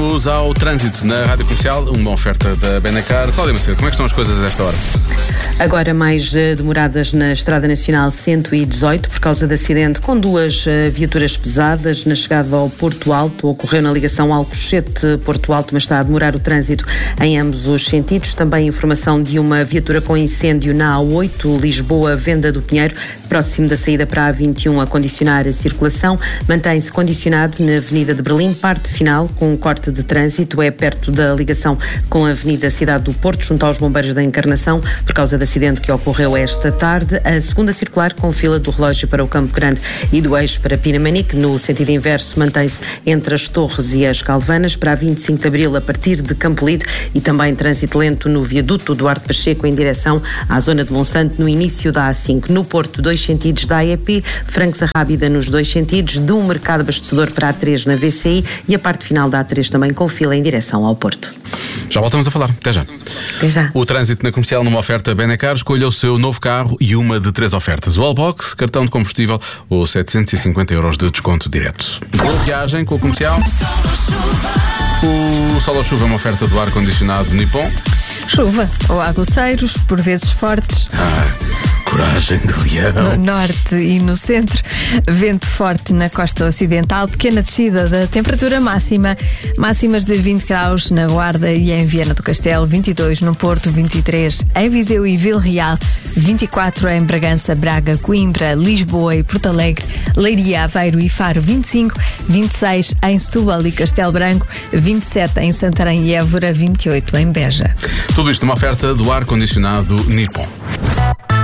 Vamos ao trânsito na Rádio Comercial, uma oferta da Benacar. Cláudia Macedo, como é que estão as coisas a esta hora? Agora mais demoradas na Estrada Nacional 118 por causa de acidente com duas viaturas pesadas na chegada ao Porto Alto. Ocorreu na ligação Alcochete-Porto Alto, mas está a demorar o trânsito em ambos os sentidos. Também informação de uma viatura com incêndio na A8 Lisboa-Venda do Pinheiro, próximo da saída para a A21, a condicionar a circulação. Mantém-se condicionado na Avenida de Berlim, parte final com um corte de trânsito, é perto da ligação com a Avenida Cidade do Porto, junto aos Bombeiros da Encarnação, por causa do acidente que ocorreu esta tarde. A segunda circular com fila do relógio para o Campo Grande e do eixo para Pinamanique, no sentido inverso, mantém-se entre as Torres e as Calvanas. Para a 25 de Abril, a partir de Campolide, e também trânsito lento no viaduto Duarte Pacheco em direção à zona de Monsanto, no início da A5. No Porto, dois sentidos da AEP, Franco Sarrábida nos dois sentidos, do Mercado Abastecedor para a A3 na VCI e a parte final da A3 também com fila em direção ao Porto. Já voltamos a falar. Até já. Até já. O trânsito na Comercial numa oferta Benacar. Escolha o seu novo carro e uma de 3 ofertas. Wallbox, cartão de combustível ou 750 euros de desconto direto. Boa viagem com o Comercial. O Sol ou Chuva é uma oferta do ar-condicionado Nippon. Chuva ou aguaceiros, por vezes fortes. Coragem de leão. No norte e no centro, vento forte na costa ocidental, pequena descida da temperatura máxima, máximas de 20 graus na Guarda e em Viana do Castelo, 22 no Porto, 23 em Viseu e Vila Real, 24 em Bragança, Braga, Coimbra, Lisboa e Porto Alegre, Leiria, Aveiro e Faro, 25, 26 em Setúbal e Castelo Branco, 27 em Santarém e Évora, 28 em Beja. Tudo isto uma oferta do ar-condicionado Nippon.